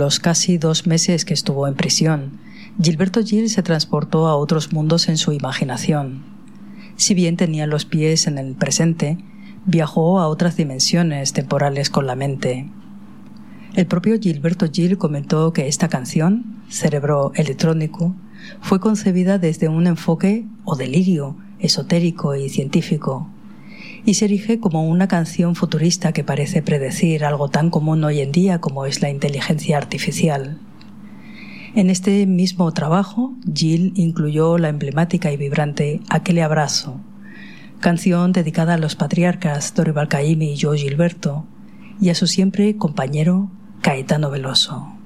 los casi 2 meses que estuvo en prisión, Gilberto Gil se transportó a otros mundos en su imaginación. Si bien tenía los pies en el presente, viajó a otras dimensiones temporales con la mente. El propio Gilberto Gil comentó que esta canción, Cerebro Electrónico, fue concebida desde un enfoque o delirio esotérico y científico, y se erige como una canción futurista que parece predecir algo tan común hoy en día como es la inteligencia artificial. En este mismo trabajo, Gil incluyó la emblemática y vibrante Aquel abrazo, canción dedicada a los patriarcas Dorival Caymmi y Joe Gilberto, y a su siempre compañero Caetano Veloso.